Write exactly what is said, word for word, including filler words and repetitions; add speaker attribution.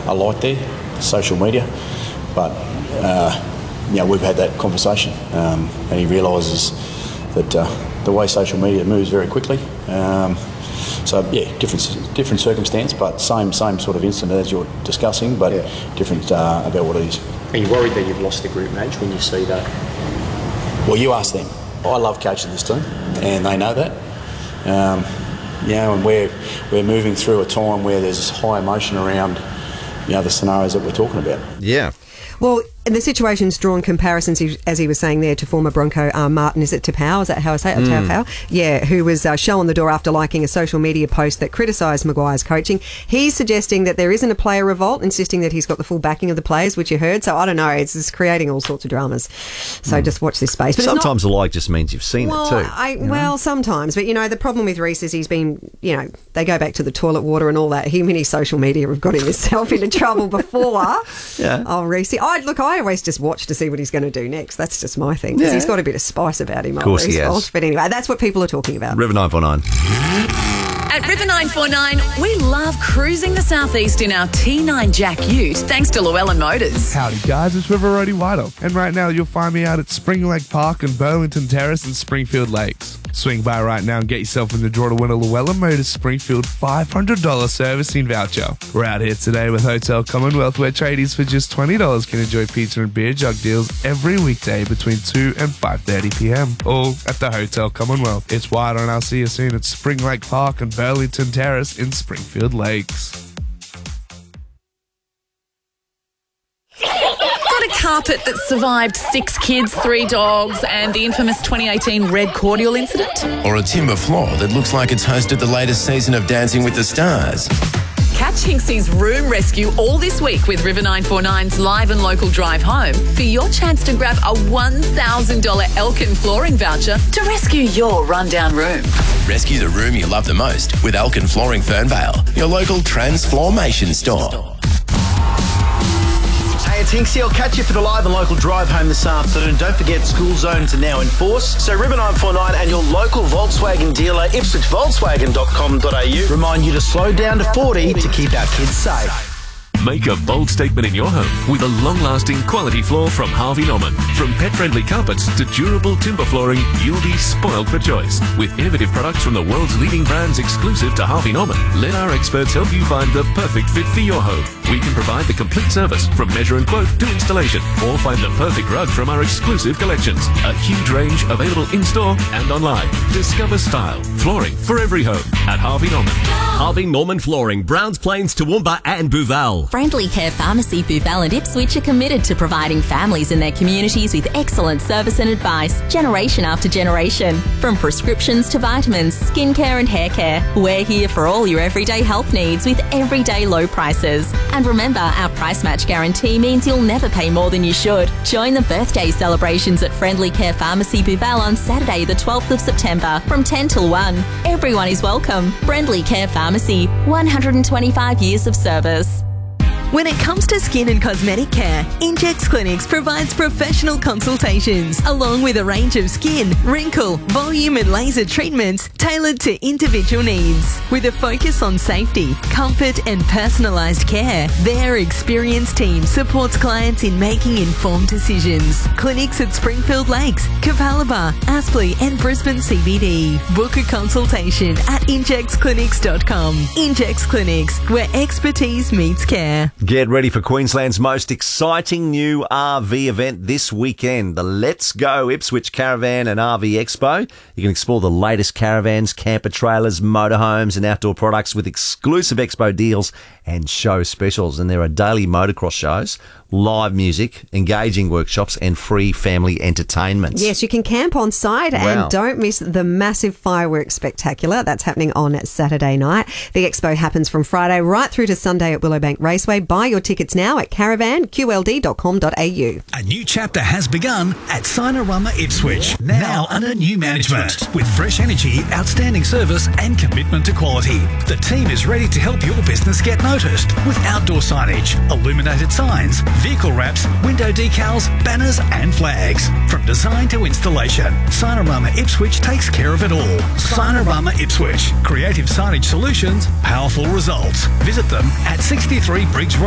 Speaker 1: a light there, social media, but uh, you know, we've had that conversation, um, and he realises that uh, the way social media moves very quickly. Um, so yeah, different different circumstance, but same same sort of incident as you're discussing, but yeah. different uh, about what it is.
Speaker 2: Are you worried that you've lost the group, Madge, when you see that?
Speaker 1: Well, you ask them. I love coaching this team, and they know that. Um, you know, and we're we're moving through a time where there's high emotion around, you know, the scenarios that we're talking about.
Speaker 3: Yeah.
Speaker 4: Well, and the situation's drawn comparisons, as he was saying there, to former Bronco uh, Martin, is it Tapau? Is that how I say it?
Speaker 3: Mm.
Speaker 4: Tapau? Yeah, who was uh, shown the door after liking a social media post that criticised Maguire's coaching. He's suggesting that there isn't a player revolt, insisting that he's got the full backing of the players, which you heard. So I don't know, it's just creating all sorts of dramas. So mm. just watch this space. But
Speaker 3: sometimes
Speaker 4: not,
Speaker 3: the like just means you've seen
Speaker 4: well,
Speaker 3: it too.
Speaker 4: I, well, know? sometimes. But, you know, the problem with Reece is he's been, you know, they go back to the toilet water and all that. Him and his social media have got himself into trouble before.
Speaker 3: Yeah.
Speaker 4: Oh, Reece. I, look, I always just watch to see what he's going to do next. That's just my thing. Because yeah. he's got a bit of spice about him.
Speaker 3: Of course he has.
Speaker 4: But anyway, that's what people are talking about.
Speaker 3: River nine four nine.
Speaker 5: At River nine four nine, we love cruising the southeast in our T nine Jack Ute, thanks to Llewellyn Motors.
Speaker 6: Howdy guys, it's River Roadie Whitehall, and right now you'll find me out at Spring Lake Park and Burlington Terrace and Springfield Lakes. Swing by right now and get yourself in the draw to win a Llewellyn Motors Springfield five hundred dollars servicing voucher. We're out here today with Hotel Commonwealth, where tradies for just twenty dollars can enjoy pizza and beer jug deals every weekday between two and five thirty p m, all at the Hotel Commonwealth. It's Whitehall, and I'll see you soon at Spring Lake Park and Burlington Terrace in Springfield Lakes.
Speaker 5: Got a carpet that survived six kids, three dogs, and the infamous twenty eighteen Red Cordial incident?
Speaker 7: Or a timber floor that looks like it's hosted the latest season of Dancing with the Stars?
Speaker 5: Catch Hinksy's Room Rescue all this week with River nine four nine's live and local drive home for your chance to grab a one thousand dollars Elkin flooring voucher to rescue your rundown room.
Speaker 7: Rescue the room you love the most with Elkin Flooring Fernvale, your local transformation store.
Speaker 8: Hey, it's Hinksy. I'll catch you for the live and local drive home this afternoon. Don't forget, school zones are now in force. So River nine four nine and your local Volkswagen dealer, ipswich volkswagen dot com dot a u, remind you to slow down to forty to keep our kids safe.
Speaker 9: Make a bold statement in your home with a long-lasting quality floor from Harvey Norman. From pet-friendly carpets to durable timber flooring, you'll be spoiled for choice. With innovative products from the world's leading brands exclusive to Harvey Norman, let our experts help you find the perfect fit for your home. We can provide the complete service from measure and quote to installation, or find the perfect rug from our exclusive collections. A huge range available in-store and online. Discover style, flooring for every home at Harvey Norman.
Speaker 10: Harvey Norman Flooring, Browns Plains, Toowoomba and Booval.
Speaker 11: Friendly Care Pharmacy Booval and Ipswich are committed to providing families in their communities with excellent service and advice, generation after generation. From prescriptions to vitamins, skincare and hair care, we're here for all your everyday health needs with everyday low prices. And remember, our price match guarantee means you'll never pay more than you should. Join the birthday celebrations at Friendly Care Pharmacy Booval on Saturday the twelfth of September from ten till one. Everyone is welcome. Friendly Care Pharmacy, one hundred twenty-five years of service.
Speaker 12: When it comes to skin and cosmetic care, Injex Clinics provides professional consultations along with a range of skin, wrinkle, volume and laser treatments tailored to individual needs. With a focus on safety, comfort and personalised care, their experienced team supports clients in making informed decisions. Clinics at Springfield Lakes, Capalaba, Aspley and Brisbane C B D. Book a consultation at injex clinics dot com. Injex Clinics, where expertise meets care.
Speaker 3: Get ready for Queensland's most exciting new R V event this weekend, the Let's Go Ipswich Caravan and R V Expo. You can explore the latest caravans, camper trailers, motorhomes and outdoor products with exclusive expo deals and show specials. And there are daily motocross shows, live music, engaging workshops and free family entertainment.
Speaker 4: Yes, you can camp on site
Speaker 3: Wow.
Speaker 4: and don't miss the massive fireworks spectacular. That's happening on Saturday night. The expo happens from Friday right through to Sunday at Willowbank Raceway. Buy your tickets now at caravan q l d dot com dot a u.
Speaker 13: A new chapter has begun at Sinorama Ipswich, now under new management. With fresh energy, outstanding service and commitment to quality. The team is ready to help your business get noticed with outdoor signage, illuminated signs, vehicle wraps, window decals, banners and flags. From design to installation, Sinorama Ipswich takes care of it all. Sinorama Ipswich. Creative signage solutions, powerful results. Visit them at sixty-three Briggs